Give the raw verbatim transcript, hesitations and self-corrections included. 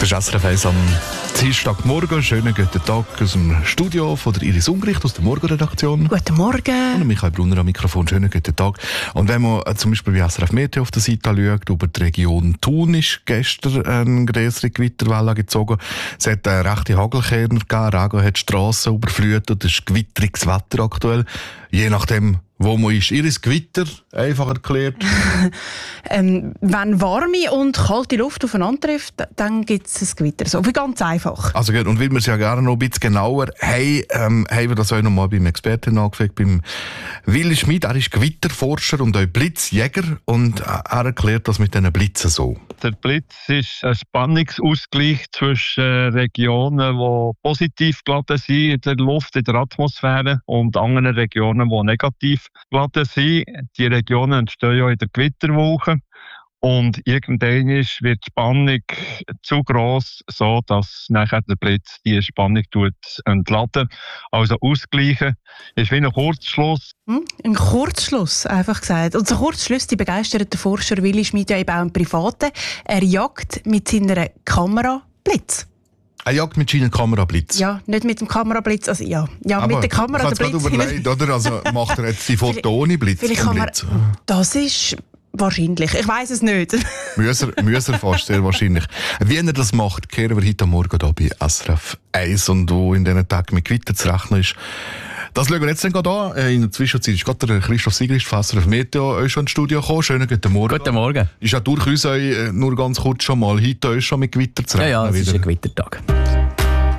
Das ist S R F eins am Dienstagmorgen. Schönen guten Tag aus dem Studio von der Iris Ungericht, aus der Morgenredaktion. Guten Morgen. Und Michael Brunner am Mikrofon. Schönen guten Tag. Und wenn man äh, zum Beispiel bei S R F Meteo auf der Seite schaut, über die Region Thun ist gestern eine größere Gewitterwelle gezogen. Es hat äh, rechte Hagelkörner gegeben, Regen hat die Strassen überflutet, es ist gewitteriges Wetter aktuell. Je nachdem, wo man ist. Iris, Gewitter, einfach erklärt. ähm, wenn warme und kalte Luft aufeinandertrifft, dann gibt es ein Gewitter. So wie ganz einfach. Also gut, und weil wir es ja gerne noch ein bisschen genauer haben, ähm, haben wir das auch noch mal beim Experten angefragt, beim Willi Schmid. Er ist Gewitterforscher und auch Blitzjäger und er erklärt das mit diesen Blitzen so. Der Blitz ist ein Spannungsausgleich zwischen Regionen, die positiv geladen sind in der Luft, in der Atmosphäre, und anderen Regionen, die negativ geladen sind. Die Regionen entstehen ja in der Gewitterwolke. Und irgendwann wird die Spannung zu gross, so dass nachher der Blitz die Spannung entladen. Also ausgleichen ist wie ein Kurzschluss. Hm? Ein Kurzschluss, einfach gesagt. Und so Kurzschluss, die begeistert der Forscher Willi Schmid ja eben auch im Privaten. Er jagt mit seiner Kamera Blitz. Er jagt mit seiner Kamera Blitz? Ja, nicht mit dem Kamerablitz, also ja. Ja, aber mit der Kamera der Blitz. Überlegt, oder? Also macht er jetzt die Foto ohne Blitz? Vielleicht kann man, das ist wahrscheinlich. Ich weiss es nicht. Müsser, Müsser fast, sehr wahrscheinlich. Wie er das macht, kehren wir heute Morgen hier bei S R F eins und wo in diesen Tagen mit Gewitter zu rechnen ist. Das schauen wir jetzt dann gerade an. In der Zwischenzeit ist gerade der Christoph Sigrist von S R F Meteo schon ins Studio gekommen. Schönen guten Morgen. Guten Morgen. Ist ja durchaus nur ganz kurz schon mal heute schon mit Gewitter zu rechnen. Ja, ja, es wieder. ist ein Gewittertag.